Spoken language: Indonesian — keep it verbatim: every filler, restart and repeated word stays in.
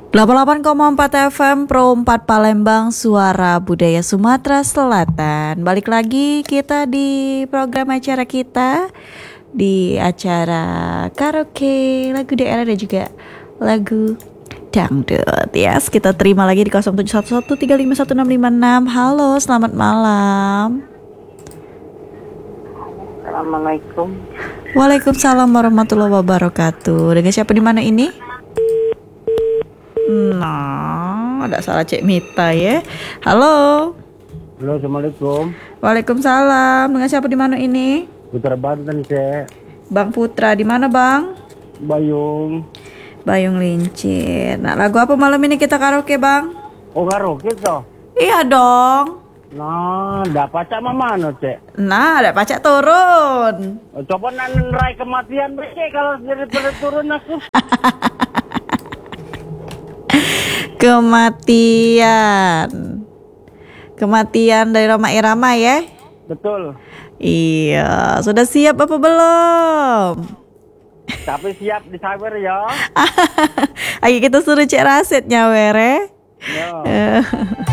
delapan puluh delapan koma empat F M Pro empat Palembang, suara budaya Sumatera Selatan. Balik lagi kita di program acara kita, di acara karaoke lagu daerah dan juga lagu dangdut. Yes, kita terima lagi di nol tujuh satu satu tiga lima satu enam lima enam. Halo, selamat malam. Assalamualaikum. Waalaikumsalam warahmatullahi wabarakatuh. Dengan siapa di mana ini? Nah, ada salah Cek Mita ya. Halo. Halo, assalamualaikum. Waalaikumsalam. Dengan siapa di mana ini? Putra Banten, Cek. Bang Putra, di mana Bang? Bayung. Bayung Lincir. Nah, lagu apa malam ini kita karaoke Bang? Oh, karaoke toh? Iya dong. Nah, dah pacak mana, Cek? Nah, ada pacak turun. Oh, coba nan rai kematian, Cek, kalau daripada turun aku. Kematian. Kematian dari Roma Irama ya? Betul. Iya, sudah siap apa belum? Tapi siap disawer ya. Ayo kita suruh Cek Rasid nyawer ya. Ya.